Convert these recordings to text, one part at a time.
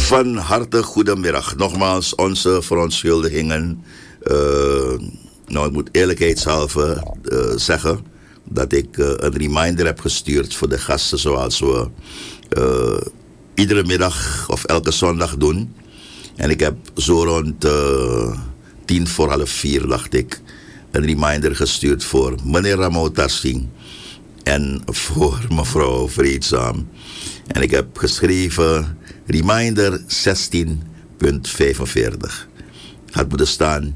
Van harte goedemiddag. Nogmaals onze verontschuldigingen. Nou, ik moet eerlijkheidshalve zeggen dat ik een reminder heb gestuurd voor de gasten zoals we iedere middag of elke zondag doen. En ik heb zo rond 4:10, dacht ik, een reminder gestuurd voor meneer Ramo Tarsing en voor mevrouw Vreedzaam. En ik heb geschreven reminder 16.45. Had moeten staan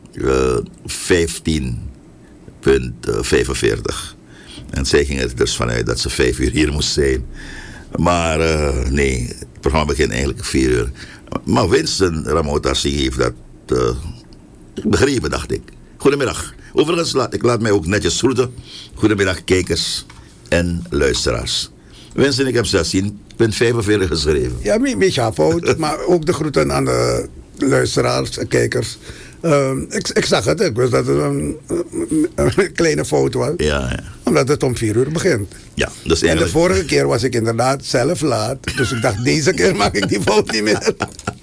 15.45. En zij ging er dus vanuit dat ze 5 uur hier moest zijn. Maar nee, het programma begint eigenlijk 4 uur. Maar Winston Ramotasi heeft dat begrepen, dacht ik. Goedemiddag. Overigens, ik laat mij ook netjes groeten. Goedemiddag, kijkers en luisteraars. Winston, ik heb 16.45 geschreven. Ja, een beetje fout, maar ook de groeten aan de luisteraars en kijkers. Ik zag het, ik wist dat het een kleine fout was. Ja. Omdat het om 4 uur begint. Ja, dus en de vorige keer was ik inderdaad zelf laat. Dus ik dacht, deze keer maak ik die fout niet meer.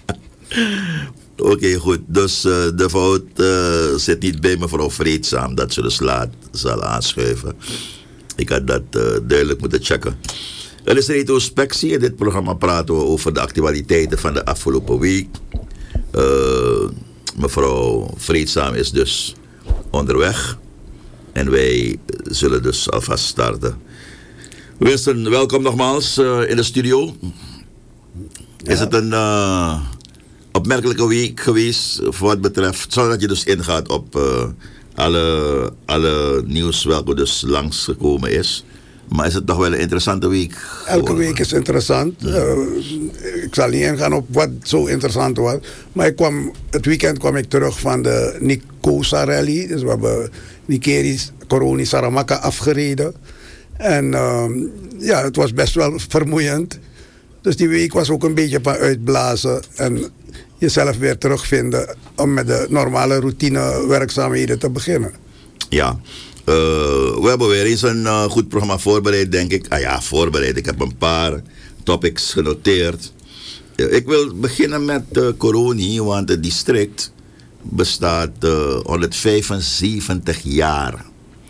Oké, goed. Dus de fout zit niet bij mevrouw Vreedzaam, dat ze dus laat zal aanschuiven. Ik had dat duidelijk moeten checken. Er is retrospectie. In dit programma praten we over de actualiteiten van de afgelopen week. Mevrouw Vreedzaam is dus onderweg. En wij zullen dus alvast starten. Winston, welkom nogmaals in de studio. Is het een opmerkelijke week geweest voor wat betreft, zonder dat je dus ingaat op alle nieuws welke dus langsgekomen is. Maar is het toch wel een interessante week? Elke week is interessant. Ik zal niet ingaan op wat zo interessant was. Maar het weekend kwam ik terug van de Nikosa Rally. Dus we hebben Nikeri Koroni Saramaka afgereden. En ja, het was best wel vermoeiend. Dus die week was ook een beetje van uitblazen. En jezelf weer terugvinden om met de normale routine werkzaamheden te beginnen. Ja. We hebben weer eens een goed programma voorbereid, denk ik. Voorbereid. Ik heb een paar topics genoteerd. Ik wil beginnen met Koroni, want het district bestaat 175 jaar.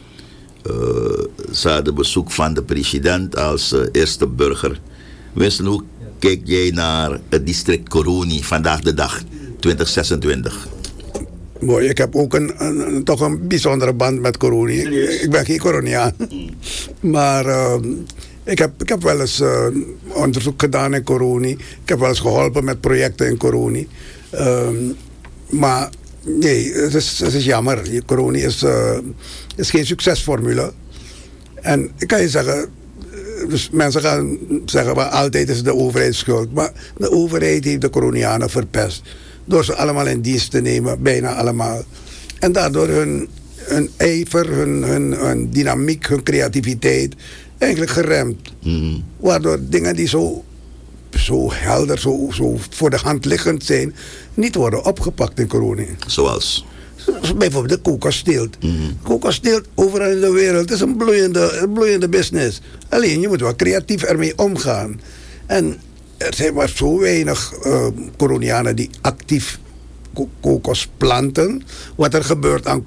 Ze hadden bezoek van de president als eerste burger. Winston, hoe kijk jij naar het district Koroni vandaag de dag, 2026? Mooi, ik heb ook toch een bijzondere band met Koroni. Ik ben geen Koroniaan. Maar ik heb wel eens onderzoek gedaan in Koroni. Ik heb wel eens geholpen met projecten in Koroni. Maar nee, het is jammer. Koroni is geen succesformule. En ik kan je zeggen, dus mensen gaan zeggen, maar altijd is de overheid schuld. Maar de overheid heeft de Koronianen verpest. Door ze allemaal in dienst te nemen, bijna allemaal. En daardoor hun ijver, hun dynamiek, hun creativiteit eigenlijk geremd. Mm. Waardoor dingen die zo helder, zo voor de hand liggend zijn, niet worden opgepakt in Koroni. Zoals? Bijvoorbeeld de kookkasteelt. Kookkasteelt overal in de wereld. Het is een bloeiende business. Alleen je moet wel creatief ermee omgaan. En er zijn maar zo weinig Koronianen die actief kokos planten. Wat er gebeurt aan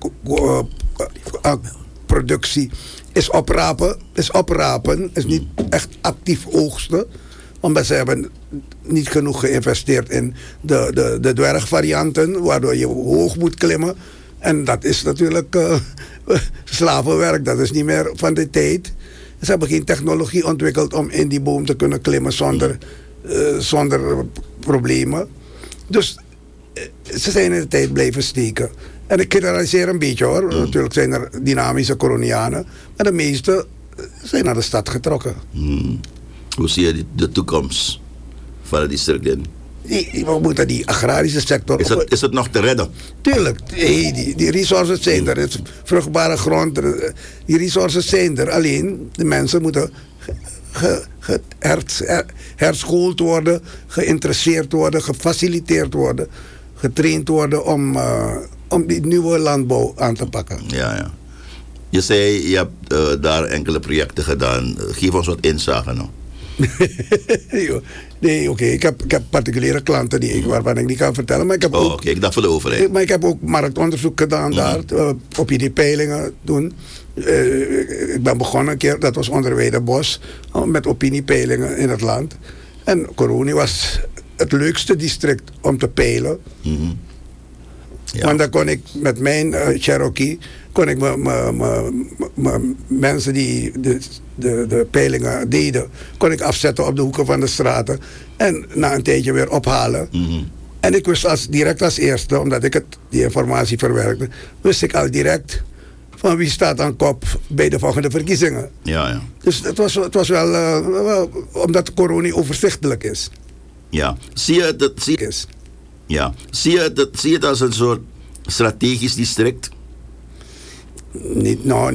productie is oprapen. Is niet echt actief oogsten. Omdat ze hebben niet genoeg geïnvesteerd in de dwergvarianten. Waardoor je hoog moet klimmen. En dat is natuurlijk slavenwerk. Dat is niet meer van de tijd. Ze hebben geen technologie ontwikkeld om in die boom te kunnen klimmen zonder problemen. Dus ze zijn in de tijd blijven steken. En ik generaliseer een beetje hoor. Natuurlijk zijn er dynamische Koronianen. Maar de meeste zijn naar de stad getrokken. Hoe zie je de toekomst van het district in? We moeten die agrarische sector... Is het nog te redden? Tuurlijk. Die resources zijn er. Het is vruchtbare grond. Die resources zijn er. Alleen de mensen moeten herschoold worden, geïnteresseerd worden, gefaciliteerd worden, getraind worden om die nieuwe landbouw aan te pakken. Ja. Je zei, je hebt daar enkele projecten gedaan. Geef ons wat inzage nog. Nee, oké. Ik heb particuliere klanten waarvan ik niet kan vertellen. Maar ik heb ook, ik dacht voor de overheid. Maar ik heb ook marktonderzoek gedaan daar. Opiniepeilingen doen. Ik ben begonnen een keer, dat was onder Weidenbos, met opiniepeilingen in het land. En Coroni was het leukste district om te peilen. Ja. Want dan kon ik met mijn Cherokee, kon ik mensen die de peilingen deden, kon ik afzetten op de hoeken van de straten. En na een tijdje weer ophalen. En ik wist direct als eerste, omdat ik die informatie verwerkte, wist ik al direct van wie staat aan kop bij de volgende verkiezingen. Ja. Dus het was wel omdat Coroni overzichtelijk is. Ja. Zie je het als een soort strategisch district? Niet, nou,